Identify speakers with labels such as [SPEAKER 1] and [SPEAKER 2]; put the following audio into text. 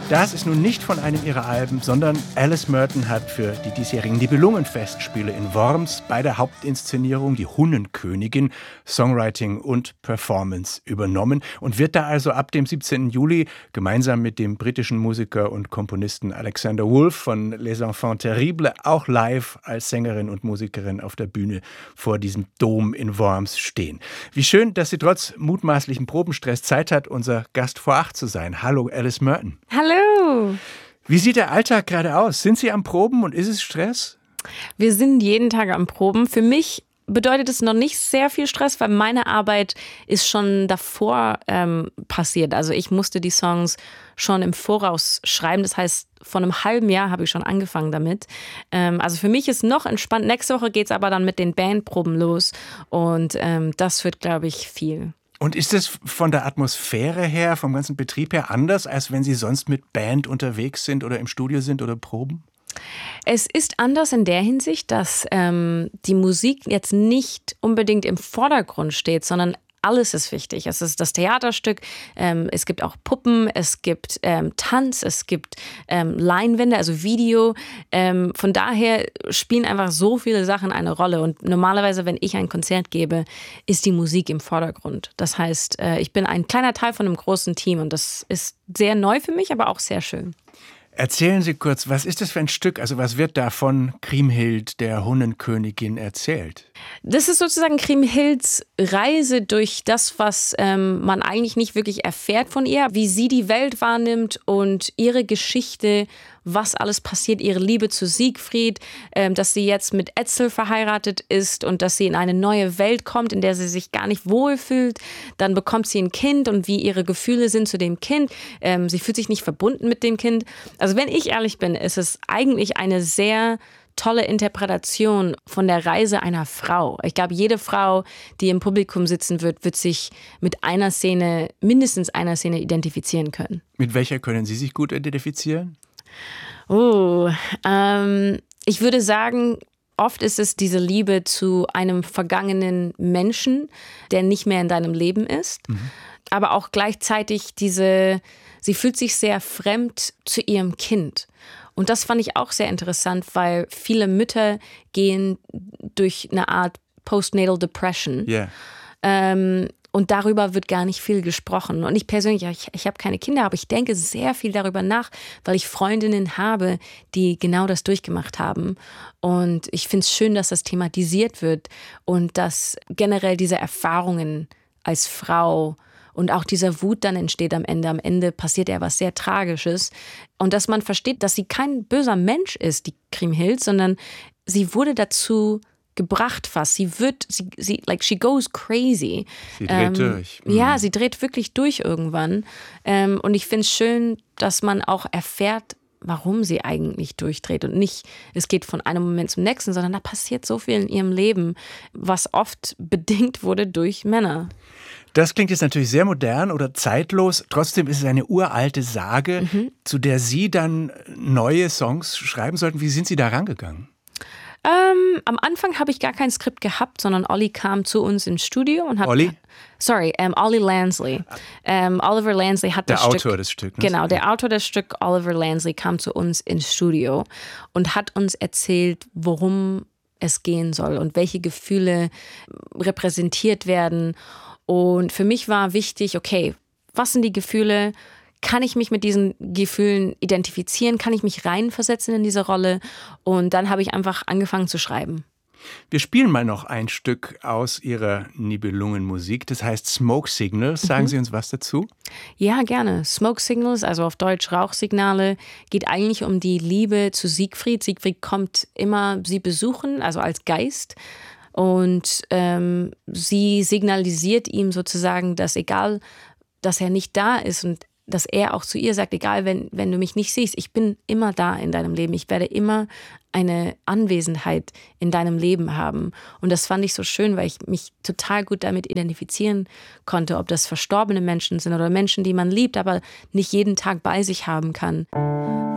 [SPEAKER 1] Das ist nun nicht von einem ihrer Alben, sondern Alice Merton hat für die diesjährigen Nibelungenfestspiele in Worms bei der Hauptinszenierung Die Hunnenkönigin Songwriting und Performance übernommen und wird da also ab dem 17. Juli gemeinsam mit dem britischen Musiker und Komponisten Alexander Wolf von Les Enfants Terribles auch live als Sängerin und Musikerin auf der Bühne vor diesem Dom in Worms stehen. Wie schön, dass sie trotz mutmaßlichem Probenstress Zeit hat, unser Gast vor 8 zu sein. Hallo Alice Merton.
[SPEAKER 2] Hallo.
[SPEAKER 1] Wie sieht der Alltag gerade aus? Sind Sie am Proben und ist es Stress?
[SPEAKER 2] Wir sind jeden Tag am Proben. Für mich bedeutet es noch nicht sehr viel Stress, weil meine Arbeit ist schon davor passiert. Also ich musste die Songs schon im Voraus schreiben. Das heißt, vor einem halben Jahr habe ich schon angefangen damit. Also für mich ist noch entspannt. Nächste Woche geht es aber dann mit den Bandproben los. Und das wird, glaube ich, viel.
[SPEAKER 1] Und ist es von der Atmosphäre her, vom ganzen Betrieb her anders, als wenn Sie sonst mit Band unterwegs sind oder im Studio sind oder proben?
[SPEAKER 2] Es ist anders in der Hinsicht, dass die Musik jetzt nicht unbedingt im Vordergrund steht, sondern alles ist wichtig. Es ist das Theaterstück, es gibt auch Puppen, es gibt Tanz, es gibt Leinwände, also Video. Von daher spielen einfach so viele Sachen eine Rolle. Und normalerweise, wenn ich ein Konzert gebe, ist die Musik im Vordergrund. Das heißt, ich bin ein kleiner Teil von einem großen Team und das ist sehr neu für mich, aber auch sehr schön.
[SPEAKER 1] Erzählen Sie kurz, was ist das für ein Stück? Also was wird da von Kriemhild, der Hunnenkönigin, erzählt?
[SPEAKER 2] Das ist sozusagen Kriemhilds Reise durch das, was man eigentlich nicht wirklich erfährt von ihr, wie sie die Welt wahrnimmt und ihre Geschichte, was alles passiert, ihre Liebe zu Siegfried, dass sie jetzt mit Etzel verheiratet ist und dass sie in eine neue Welt kommt, in der sie sich gar nicht wohlfühlt. Dann bekommt sie ein Kind und wie ihre Gefühle sind zu dem Kind. Sie fühlt sich nicht verbunden mit dem Kind. Also wenn ich ehrlich bin, ist es eigentlich eine sehr tolle Interpretation von der Reise einer Frau. Ich glaube, jede Frau, die im Publikum sitzen wird sich mit einer Szene, mindestens einer Szene identifizieren können.
[SPEAKER 1] Mit welcher können Sie sich gut identifizieren?
[SPEAKER 2] Ich würde sagen, oft ist es diese Liebe zu einem vergangenen Menschen, der nicht mehr in deinem Leben ist. Aber auch gleichzeitig sie fühlt sich sehr fremd zu ihrem Kind. Und das fand ich auch sehr interessant, weil viele Mütter gehen durch eine Art Postnatal Depression.
[SPEAKER 1] Yeah.
[SPEAKER 2] Und darüber wird gar nicht viel gesprochen. Und ich persönlich, ich habe keine Kinder, aber ich denke sehr viel darüber nach, weil ich Freundinnen habe, die genau das durchgemacht haben. Und ich finde es schön, dass das thematisiert wird und dass generell diese Erfahrungen als Frau und auch dieser Wut dann entsteht am Ende. Am Ende passiert ja was sehr Tragisches. Und dass man versteht, dass sie kein böser Mensch ist, die Kriemhild, sondern sie wurde dazu gebracht fast. She goes crazy.
[SPEAKER 1] Sie dreht durch.
[SPEAKER 2] Ja, sie dreht wirklich durch irgendwann. Und ich finde es schön, dass man auch erfährt, warum sie eigentlich durchdreht und nicht, es geht von einem Moment zum nächsten, sondern da passiert so viel in ihrem Leben, was oft bedingt wurde durch Männer.
[SPEAKER 1] Das klingt jetzt natürlich sehr modern oder zeitlos. Trotzdem ist es eine uralte Sage, zu der Sie dann neue Songs schreiben sollten. Wie sind Sie da rangegangen?
[SPEAKER 2] Am Anfang habe ich gar kein Skript gehabt, sondern Olli kam zu uns ins Studio und hat...
[SPEAKER 1] Olli?
[SPEAKER 2] Olli Lansley. Oliver Lansley hat das Stück...
[SPEAKER 1] Der Autor des Stücks.
[SPEAKER 2] Genau, der Autor des Stücks, Oliver Lansley, kam zu uns ins Studio und hat uns erzählt, worum es gehen soll und welche Gefühle repräsentiert werden. Und für mich war wichtig, okay, was sind die Gefühle? Kann ich mich mit diesen Gefühlen identifizieren? Kann ich mich reinversetzen in diese Rolle? Und dann habe ich einfach angefangen zu schreiben.
[SPEAKER 1] Wir spielen mal noch ein Stück aus Ihrer Nibelungenmusik. Das heißt Smoke Signals. Sagen Sie uns was dazu?
[SPEAKER 2] Ja, gerne. Smoke Signals, also auf Deutsch Rauchsignale, geht eigentlich um die Liebe zu Siegfried. Siegfried kommt immer sie besuchen, also als Geist. Und sie signalisiert ihm sozusagen, dass egal, dass er nicht da ist und dass er auch zu ihr sagt, egal, wenn du mich nicht siehst, ich bin immer da in deinem Leben. Ich werde immer eine Anwesenheit in deinem Leben haben. Und das fand ich so schön, weil ich mich total gut damit identifizieren konnte, ob das verstorbene Menschen sind oder Menschen, die man liebt, aber nicht jeden Tag bei sich haben kann.